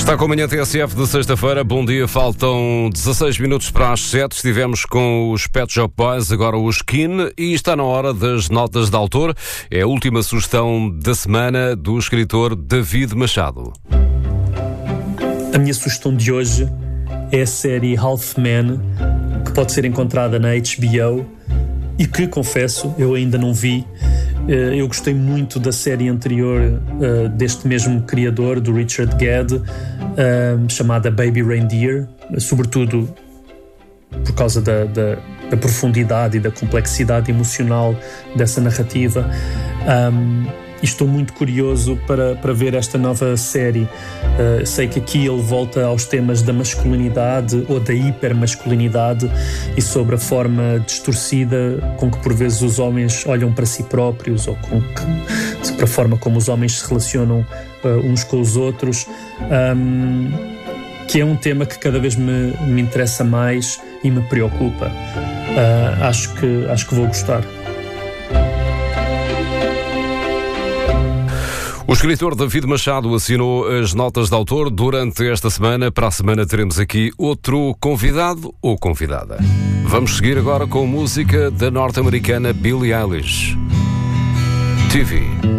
Está com a manhã TSF de sexta-feira. Bom dia, faltam 16 minutos para as 7. Estivemos com os Pet Shop Boys, agora os Skin, e está na hora das notas de autor. É a última sugestão da semana do escritor David Machado. A minha sugestão de hoje é a série Half Man, que pode ser encontrada na HBO e que, confesso, eu ainda não vi. Eu gostei muito da série anterior deste mesmo criador, do Richard Gedd, chamada Baby Reindeer, sobretudo por causa da profundidade e da complexidade emocional dessa narrativa. E estou muito curioso para ver esta nova série. Sei que aqui ele volta aos temas da masculinidade ou da hipermasculinidade e sobre a forma distorcida com que por vezes os homens olham para si próprios, ou sobre a forma como os homens se relacionam uns com os outros, que é um tema que cada vez me interessa mais e me preocupa. Acho que vou gostar. O escritor David Machado assinou as notas de autor durante esta semana. Para a semana teremos aqui outro convidado ou convidada. Vamos seguir agora com música da norte-americana Billie Eilish. TV.